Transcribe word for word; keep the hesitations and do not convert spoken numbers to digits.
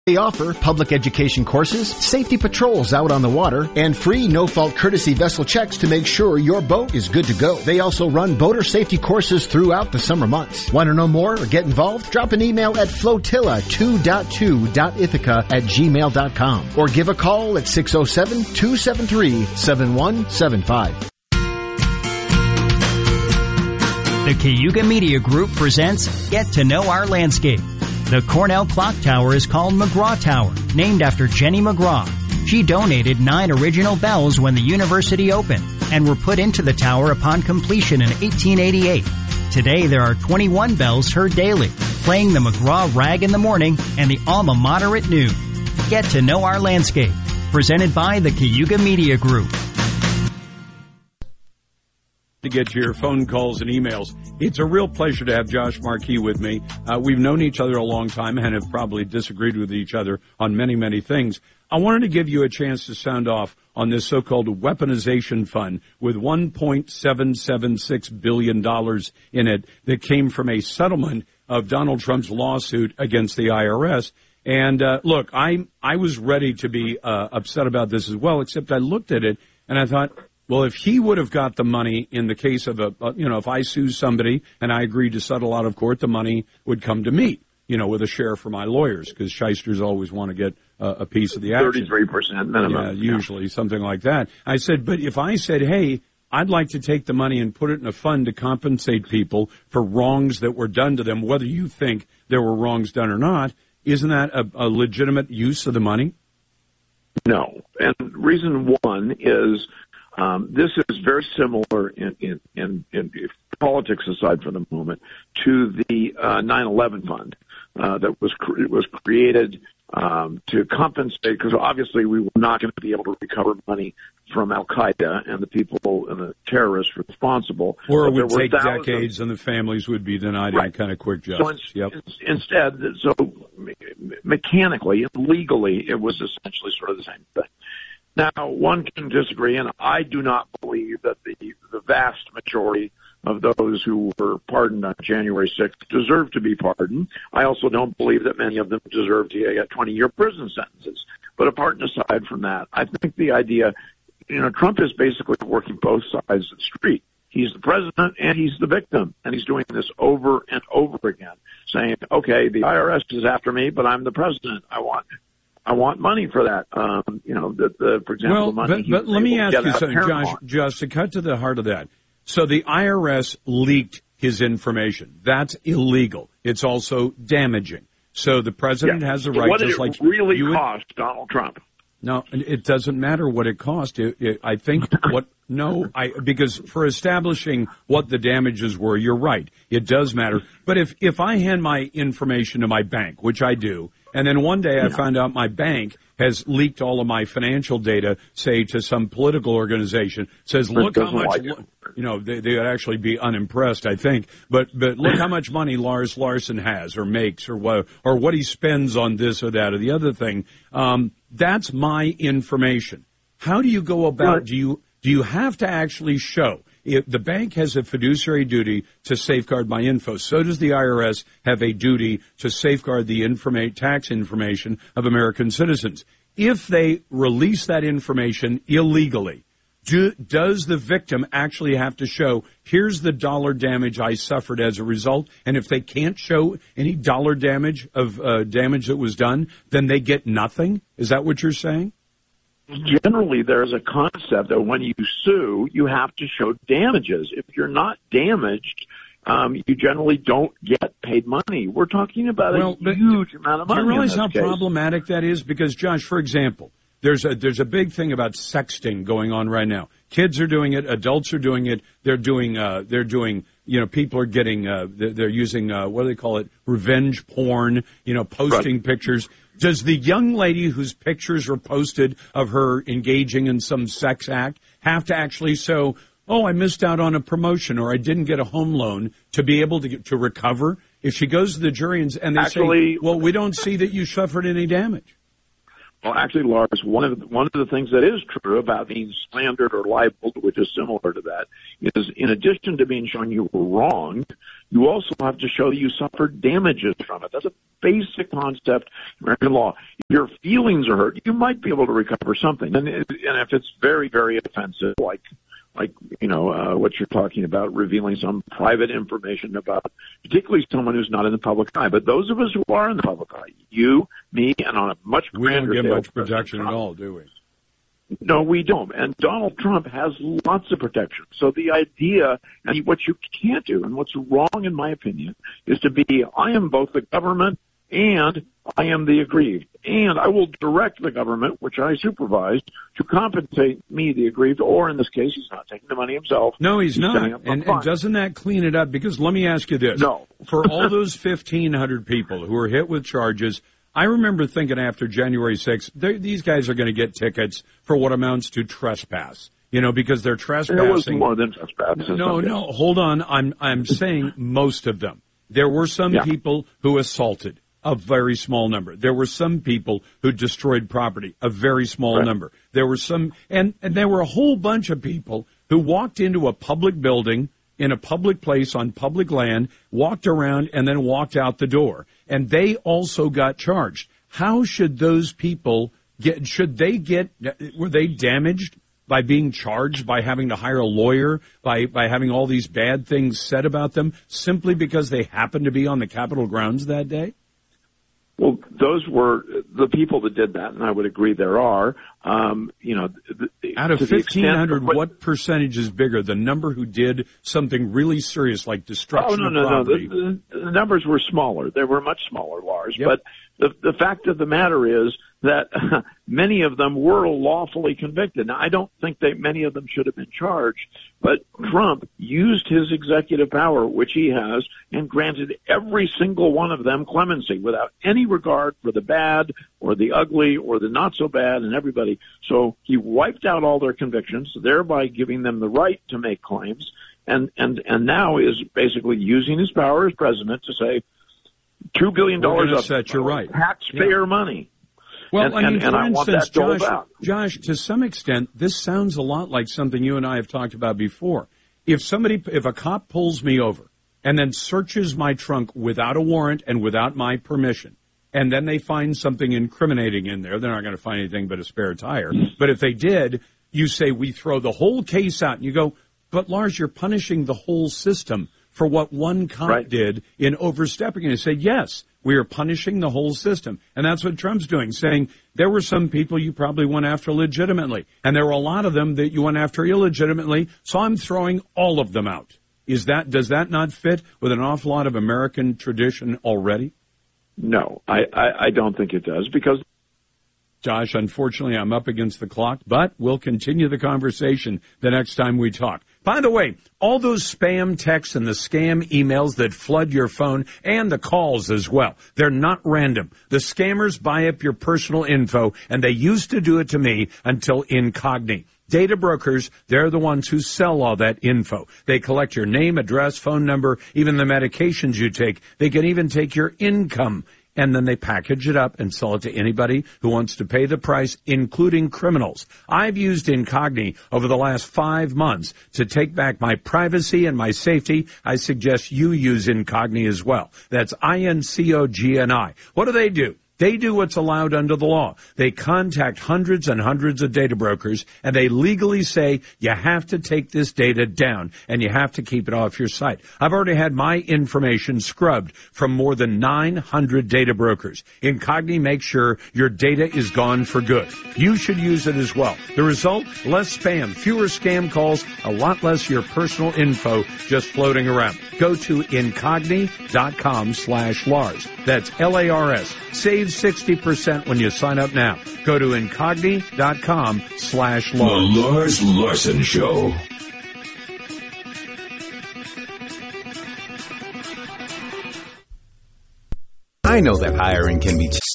They offer public education courses, safety patrols out on the water, and free no-fault courtesy vessel checks to make sure your boat is good to go. They also run boater safety courses throughout the summer months. Want to know more or get involved? Drop an email at flotilla two point two dot ithaca at gmail dot com or give a call at six oh seven, two seven three, seven one seven five. The Cayuga Media Group presents Get to Know Our Landscape. The Cornell Clock Tower is called McGraw Tower, named after Jenny McGraw. She donated nine original bells when the university opened and were put into the tower upon completion in eighteen eighty-eight. Today there are twenty-one bells heard daily, playing the McGraw Rag in the morning and the Alma Mater at noon. Get to Know Our Landscape, presented by the Cayuga Media Group. To get your phone calls and emails. It's a real pleasure to have Josh Marquis with me. Uh, we've known each other a long time and have probably disagreed with each other on many, many things. I wanted to give you a chance to sound off on this so-called weaponization fund with one point seven seven six billion dollars in it that came from a settlement of Donald Trump's lawsuit against the I R S. And uh, look, I I was ready to be uh, upset about this as well, except I looked at it and I thought, well, if he would have got the money in the case of a, you know, if I sue somebody and I agreed to settle out of court, the money would come to me, you know, with a share for my lawyers, because shysters always want to get uh, a piece of the action. thirty-three percent minimum. Yeah, usually, yeah. Something like that. I said, but if I said, hey, I'd like to take the money and put it in a fund to compensate people for wrongs that were done to them, whether you think there were wrongs done or not, isn't that a, a legitimate use of the money? No. And reason one is, Um, this is very similar in, in, in, in politics aside for the moment to the uh, nine eleven fund uh, that was cre- was created um, to compensate, because obviously we were not going to be able to recover money from Al Qaeda and the people and the terrorists responsible. Or it would take decades and the families would be denied right. any kind of quick justice. So in, yep. in, instead, so mechanically and legally, it was essentially sort of the same thing. Now, one can disagree, and I do not believe that the, the vast majority of those who were pardoned on January sixth deserve to be pardoned. I also don't believe that many of them deserve to get twenty-year prison sentences. But apart and aside from that, I think the idea, you know, Trump is basically working both sides of the street. He's the president and he's the victim, and he's doing this over and over again, saying, okay, the I R S is after me, but I'm the president. I want I want money for that. Um, you know, the, the, for example, well, money. But, but let me ask you something, Paramount. Josh, Josh, to cut to the heart of that. So the I R S leaked his information. That's illegal. It's also damaging. So the president yeah. has the right, what just did like it really you cost would, Donald Trump? No, it doesn't matter what it cost. It, it, I think what no, I because for establishing what the damages were, you're right. It does matter. But if if I hand my information to my bank, which I do, and then one day I yeah. find out my bank has leaked all of my financial data, say to some political organization, says, look how much, like you know, they, they would actually be unimpressed, I think. But but look how much money Lars Larson has or makes or what, or what he spends on this or that or the other thing. Um, that's my information. How do you go about, right. do you, do you have to actually show? If the bank has a fiduciary duty to safeguard my info. So does the I R S have a duty to safeguard the informa- tax information of American citizens. If they release that information illegally, do, does the victim actually have to show, here's the dollar damage I suffered as a result? And if they can't show any dollar damage of uh, damage that was done, then they get nothing? Is that what you're saying? Generally, there's a concept that when you sue, you have to show damages. If you're not damaged, um, you generally don't get paid money. We're talking about well, a huge amount of money. Do you realize how case. problematic that is? Because, Josh, for example, there's a there's a big thing about sexting going on right now. Kids are doing it. Adults are doing it. They're doing. Uh, they're doing. You know, people are getting. Uh, they're, they're using. Uh, what do they call it? Revenge porn. You know, posting right. pictures. Does the young lady whose pictures are posted of her engaging in some sex act have to actually show, oh, I missed out on a promotion or I didn't get a home loan to be able to get, to recover? If she goes to the jury and, and they actually, say, well, we don't see that you suffered any damage. Well, actually, Lars, one of the, one of the things that is true about being slandered or libeled, which is similar to that, is in addition to being shown you were wronged, you also have to show that you suffered damages from it. That's a basic concept in American law. If your feelings are hurt, you might be able to recover something. And, it, and if it's very, very offensive, like, like you know, uh, what you're talking about, revealing some private information about particularly someone who's not in the public eye. But those of us who are in the public eye, you, me, and on a much grander we don't get scale, much protection at all, do we? No, we don't. And Donald Trump has lots of protection. So the idea, and what you can't do, and what's wrong in my opinion, is to be, I am both the government and I am the aggrieved. And I will direct the government, which I supervised, to compensate me, the aggrieved, or in this case, he's not taking the money himself. No, he's, he's not. And, and doesn't that clean it up? Because let me ask you this. No. For all those fifteen hundred people who are hit with charges, I remember thinking after January sixth, these guys are going to get tickets for what amounts to trespass. You know, because they're trespassing. It was more than trespass. No, no, hold on. I'm I'm saying most of them. There were some yeah. people who assaulted, a very small number. There were some people who destroyed property, a very small right. number. There were some, and, and there were a whole bunch of people who walked into a public building in a public place on public land, walked around, and then walked out the door. And they also got charged. How should those people get, should they get, were they damaged by being charged, by having to hire a lawyer, by, by having all these bad things said about them, simply because they happened to be on the Capitol grounds that day? Well, those were the people that did that, and I would agree there are. Um, you know, the, out of fifteen hundred, what, what percentage is bigger? The number who did something really serious like destruction oh, no, of no, property? No, no. The, the numbers were smaller. They were much smaller, Lars. Yep. But the, the fact of the matter is that uh, many of them were lawfully convicted. Now, I don't think that many of them should have been charged, but Trump used his executive power, which he has, and granted every single one of them clemency without any regard for the bad or the ugly or the not so bad and everybody. So he wiped out all their convictions, thereby giving them the right to make claims, and, and, and now is basically using his power as president to say two billion dollars of set you right. taxpayer yeah. money. Well, and, I mean, and, for and I instance, Josh, out. Josh, to some extent, this sounds a lot like something you and I have talked about before. If somebody, if a cop pulls me over and then searches my trunk without a warrant and without my permission, and then they find something incriminating in there, they're not going to find anything but a spare tire. But if they did, you say we throw the whole case out, and you go, but Lars, you're punishing the whole system for what one cop right. did in overstepping. And I said, yes, we are punishing the whole system. And that's what Trump's doing, saying there were some people you probably went after legitimately, and there were a lot of them that you went after illegitimately, so I'm throwing all of them out. Is that, does that not fit with an awful lot of American tradition already? No, I, I, I don't think it does, because Josh, unfortunately, I'm up against the clock, but we'll continue the conversation the next time we talk. By the way, all those spam texts and the scam emails that flood your phone and the calls as well, they're not random. The scammers buy up your personal info, and they used to do it to me until Incogni. Data brokers, they're the ones who sell all that info. They collect your name, address, phone number, even the medications you take. They can even take your income. And then they package it up and sell it to anybody who wants to pay the price, including criminals. I've used Incogni over the last five months to take back my privacy and my safety. I suggest you use Incogni as well. That's I N C O G N I. What do they do? They do what's allowed under the law. They contact hundreds and hundreds of data brokers, and they legally say you have to take this data down and you have to keep it off your site. I've already had my information scrubbed from more than nine hundred data brokers. Incogni makes sure your data is gone for good. You should use it as well. The result? Less spam, fewer scam calls, a lot less your personal info just floating around. Go to Incogni.com slash Lars. That's L A R S. Save sixty percent when you sign up now. Go to Incogni.com slash Lars. The Lars Larson Show. I know that hiring can be